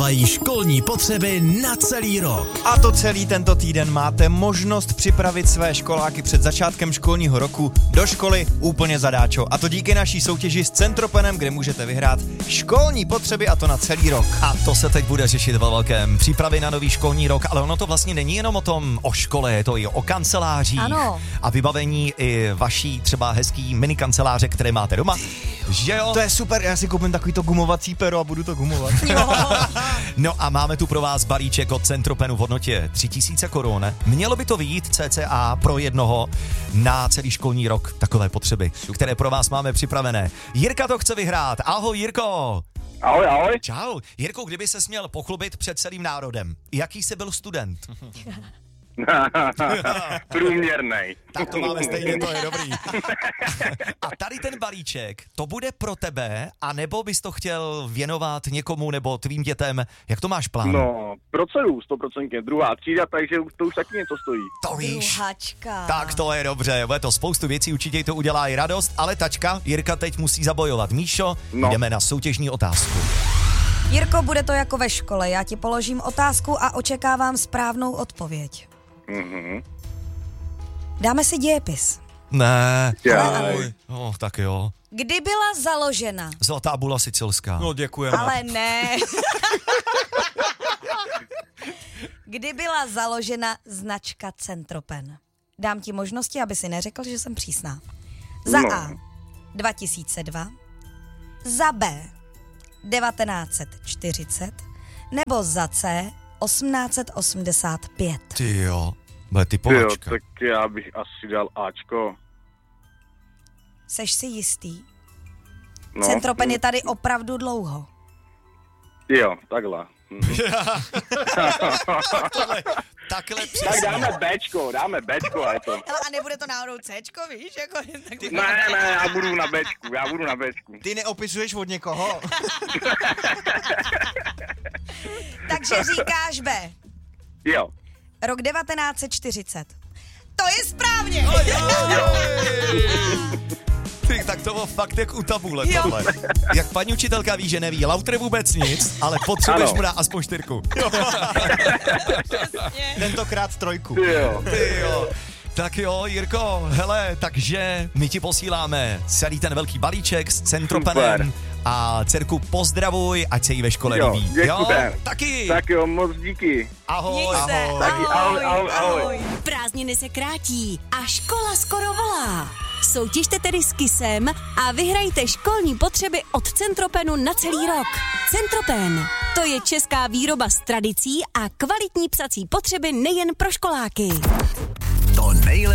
Mají školní potřeby na celý rok. A to celý tento týden máte možnost připravit své školáky před začátkem školního roku do školy úplně zadáčo. A to díky naší soutěži s Centropenem, kde můžete vyhrát školní potřeby a to na celý rok. A to se teď bude řešit ve velkém. Přípravy na nový školní rok, ale ono to vlastně není jenom o škole, je to i o kancelářích. Ano. A vybavení i vaší třeba hezký mini kanceláře, které máte doma. Že jo? To je super, já si koupím takovýto gumovací pero a budu to gumovat. No a máme tu pro vás balíček od Centropenu v hodnotě 3000 korun. Mělo by to vyjít cca pro jednoho na celý školní rok takové potřeby, které pro vás máme připravené. Jirka to chce vyhrát. Ahoj Jirko. Ahoj, ahoj. Čau. Jirko, kdyby ses měl pochlubit před celým národem, jaký jsi byl student? Průměrnej. Tak to máme stejně, to je dobrý. A tady ten balíček, to bude pro tebe, anebo bys to chtěl věnovat někomu nebo tvým dětem? Jak to máš plán? No, pro dceru 100%, druhá třída, takže to už taky něco stojí. To víš. Druhačka. Tak to je dobře, bude to spoustu věcí, určitě jí to udělá i radost, ale tačka, Jirka teď musí zabojovat. Míšo, jdeme na soutěžní otázku. Jirko, bude to jako ve škole. Já ti položím otázku a očekávám správnou odpověď. Mhm. Dáme si dějepis. Ne. Jaj. No, tak jo. Kdy byla založena? Zlatá bula sicilská. No děkujeme. Ale ne. Kdy byla založena značka Centropen? Dám ti možnosti, aby si neřekl, že jsem přísná. Za A 2002, za B 1940 nebo za C 1885. Ty jo, bude Jo, typovačka. tak já bych asi dal Ačko. Seš si jistý? No, Centropen je tady opravdu dlouho. Jo, takhle. Takhle Tak přesně. dáme Bčko a je to. Hele, a nebude to náhodou Cčko, víš? Jako, tak Ne, já budu na Bčku. Ty neopisuješ od někoho? Takže říkáš B. Jo. Rok 1940. To je správně! Ty, tak to bylo fakt jak u tabule tohle. Jak paní učitelka ví, že neví Lautre vůbec nic, ale potřebuješ Ano. mu dát aspoň 4. Tentokrát 3. Jo. Ty jo. Tak jo, Jirko, hele, takže my ti posíláme celý ten velký balíček s Centropenem. Super. A dcerku pozdravuj, ať se jí ve škole Jo, líbí. děkujem. Taky. Tak jo, moc díky. Ahoj. Měj se. Taky ahoj. Prázdniny se krátí a škola skoro volá. Soutěžte tedy s KISem a vyhrajte školní potřeby od Centropenu na celý rok. Centropen, to je česká výroba s tradicí a kvalitní psací potřeby nejen pro školáky. To nejlepší